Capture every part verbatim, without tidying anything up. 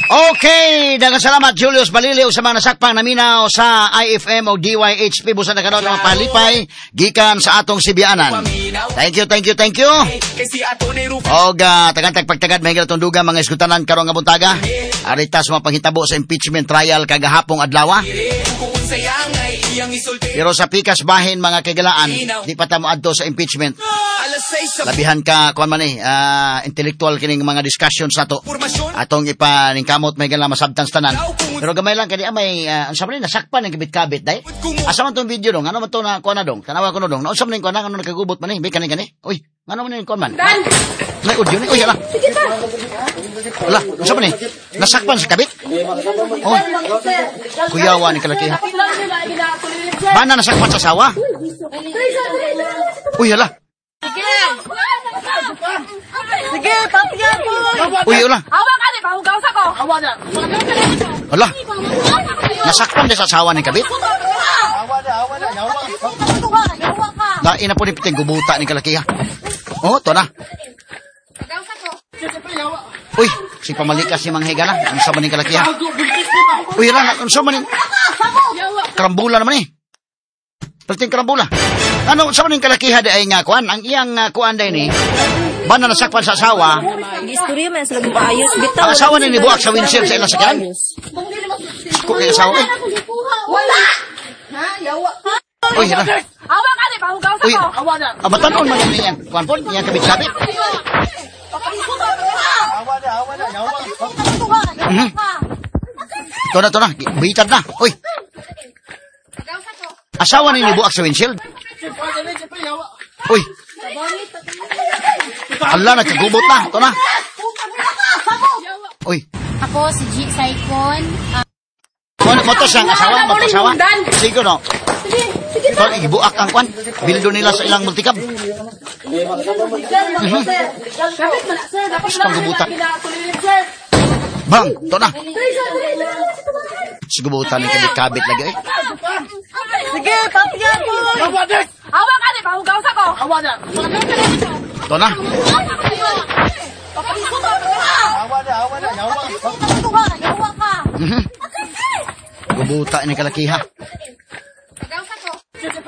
Okay, daghang salamat Julius Baliliw sa mga nasakpang naminaw sa I F M o D Y H P busa na kanot mga palipay gikan sa atong Sibianan. Thank you, thank you, thank you. Og uh, tagantag pagtagad mahigala tong dugang mga iskutanan karon nga buntaga. Arita sa mga panghitabo sa impeachment trial kagahapong adlaw. Pero sa pikas bahin mga kagalaan, di pa ta moadto sa impeachment. Labihan ka kuan man eh, uh, intellectual kining mga discussions nato. Atong ipaningkamot may gala masabtans tanan. Pero gamay lang kani may uh, unsa man nasakpan ng kabit-kabit dai. Asa man tong video dong? Ano man to na kuan na dong? Tanawa ko no dong. Unsa man kuan ano nakagubot man eh? Bi kani kani. Uy, ngano man ni kuan man? May audio ni. Uy, ala. Sige ta. Ala, unsa man ni? Nasakpan sa kabit? Oh. Kuyawa ni kalaki ha. Mana nasakpan sa sawa? Uy, ala. Sige! Sige, patiyan mo! Uy, ala. Awa ka ni, pahugaw sa ko! Awa na! Ala. Nasakpan din sa sawa ni kabit? Awa na, awa na, yawa! Yawa ka! Lain na po ni piting gubuta ni kalaki ha. Oh, to na. Pahugaw sa ko! Uy, si pamalikas si Mang Higala. Ang sama ni kalaki ha. Uy, ala, ang sama ni... Karambula naman eh. Perting karambula. Ano, sama ni kalaki ha ay nga kuan. Ang iyang uh, kuan day ni, ba na nasakpan sa asawa? Hindi istorya man sila paayos bitaw. Ang asawa ni nibuak sa windshield sa ilang sakyan? Kung yung asawa eh. Wala! Ha? Yawa ka! Uy, ala. Awa ka ni, pahugaw sa Uy, ko! Awa na! abatanon man yan. Kuan po, yan kabit-kabit. Awa na, awa na, yawa! Mhm. To na, to na. Bitad na. Uy. Asawa ni nibuak sa windshield? Uy. Ala, nagkagubot na. To na. Uy. Ako si G. Saikon. Uh, Ano mo to siyang asawa? Mo to asawa? Sige no. Ito, ibuak ang kwan. Bildo nila sa ilang multicab. Panggubutan. Bang, to na. Sigubutan ni kabit-kabit lagi eh. Sige, patiyan mo! Awa ka ni, pahugaw sa ko! Awa na! To na. Awa na, awa na, yawa! Yawa ka! Mhm. Gubuta ni kalakiha. Pahugaw sa ko!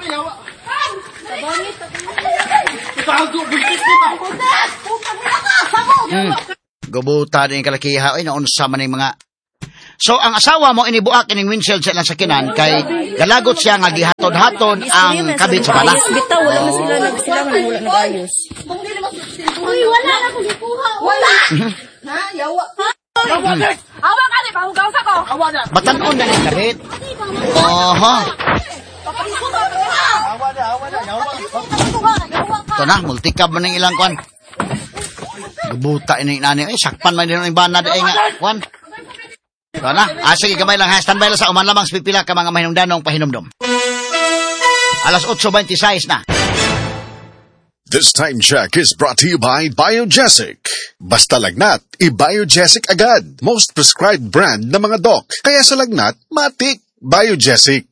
Hmm. Gubuta ni kalakiha. Ay, naunsa man yung mga... So, ang asawa mo inibuak ining windshield sa ilang sakinan kay galagot siya nga gihatod-hatod ang kabit sa bala. Bitaw wala na sila nagsila man wala nag-ayos. Uy, wala na ko gipuha! Wala! Ha? Yawa ka! Awa ka ni, pahugaw sa ko! Awa na! Batanon na yung kabit. Oho. Awa na, awa na, yawa! Yawa ka! Ito na, multicab man ng ilang kwan. Gubuta ini nani. Eh, sakpan man din ang ibana ay nga kwan. Ito na. Ah, sige, gamay lang ha. Standby lang sa uman lamang pipila ka mga mahinumdanong pahinumdom. Alas eight twenty-six na. This time check is brought to you by Biogesic. Basta lagnat, i-Biogesic agad. Most prescribed brand ng mga doc. Kaya sa lagnat, matik. Biogesic.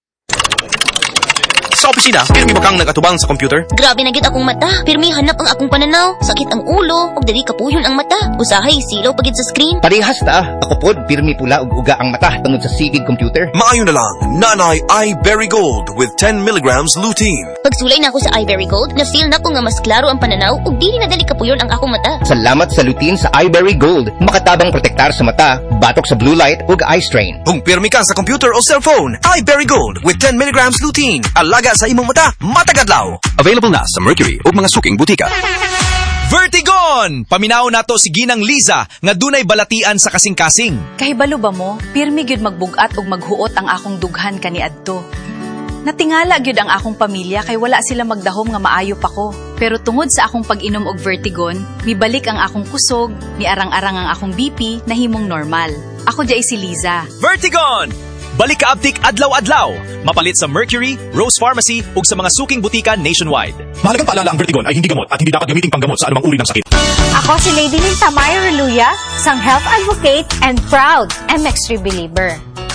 Sa opisina, pirmi ba kang nagatubang sa computer? grabe na gid akong mata. Pirmi hanap ang akong pananaw. Sakit ang ulo. Ug dili kapuyon ang mata. Usahay silaw pagid sa screen. Parehas ta. Ako pod, pirmi pula ug uga ang mata tungod sa sigid computer. Maayo na lang, Nanay iBerry Gold with ten milligrams lutein. Pagsulay na ako sa iBerry Gold, na-feel na ko nga mas klaro ang pananaw ug dili na dali kapuyon ang akong mata. Salamat sa lutein sa iBerry Gold. Makatabang protektar sa mata, batok sa blue light ug eye strain. Kung pirmi ka sa computer o cellphone, iBerry Gold with ten milligrams lutein. Alaga sa imong mata, matagadlaw. Available na sa Mercury o mga suking butika. Vertigon! Paminaw nato si Ginang Liza nga dunay balatian sa kasing-kasing. Kahibalo ba mo, pirmi gyud magbugat ug maghuot ang akong dughan kaniadto. Natingala gyud ang akong pamilya kay wala sila magdahom nga maayo pa ko. Pero tungod sa akong pag-inom og Vertigon, mibalik ang akong kusog, niarang-arang ang akong B P na himong normal. Ako jay si Liza. Vertigon! Balik ka aptik adlaw-adlaw. Mapalit sa Mercury, Rose Pharmacy ug sa mga suking butika nationwide. Mahalagang paalala ang Vertigon ay hindi gamot at hindi dapat gamitin panggamot sa anumang uri ng sakit. Ako si Lady Lynn Tamayo Reluya, isang health advocate and proud M X three believer.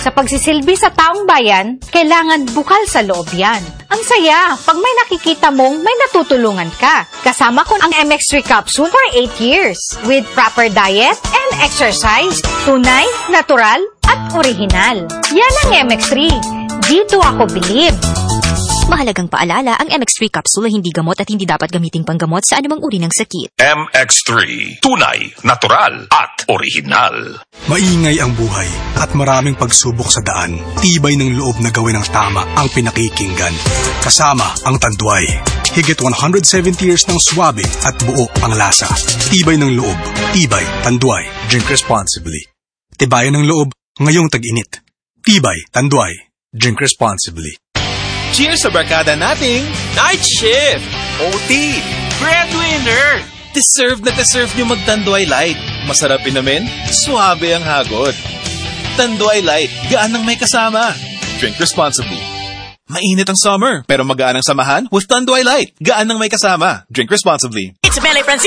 Sa pagsisilbi sa taong bayan, kailangan bukal sa loob yan. Ang saya, pag may nakikita mong may natutulungan ka. Kasama ko ang M X three capsule for eight years. With proper diet and exercise. Tunay, natural, at original. Yan ang M X three. Dito ako believe. Mahalagang paalala, ang M X three capsule ay hindi gamot at hindi dapat gamiting panggamot sa anumang uri ng sakit. M X three. Tunay, natural, at original. Maingay ang buhay at maraming pagsubok sa daan. Tibay ng loob na gawin ang tama ang pinakikinggan. Kasama ang Tanduay. Higit one hundred seventy years ng swabe at buo ang lasa. Tibay ng loob. Tibay, Tanduay. Drink responsibly. Tibayan ng loob ngayong tag-init. Tibay, Tanduay. Drink responsibly. Cheers sa barkada nating Night Shift! O T! Breadwinner! Deserve na deserve nyo mag-Tanduay Light. Masarap inamin, suabe ang hagod. Tanduay Light, gaan ng may kasama. Drink responsibly. Mainit ang summer, pero magaan ang samahan with Tanduay Light. Gaan ng may kasama. Drink responsibly. It's Melly Francis.